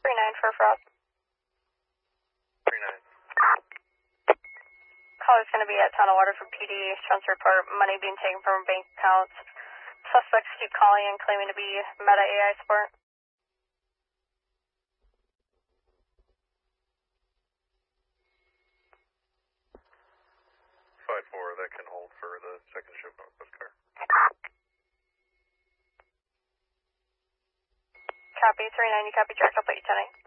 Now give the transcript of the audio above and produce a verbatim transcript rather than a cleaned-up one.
three nine for Frost. three nine. Caller's going to be at Town of Waterford P D, transfer report, money being taken from bank accounts. Suspects keep calling and claiming to be Meta A I support. five four, that can hold for the second shipment of this car. Copy, three nine, you copy, track up eight ten eight.